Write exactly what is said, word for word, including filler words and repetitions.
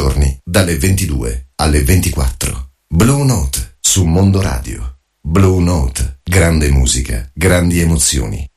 giorni dalle ventidue alle ventiquattro. Blue Note su Mondo Radio. Blue Note, grande musica, grandi emozioni.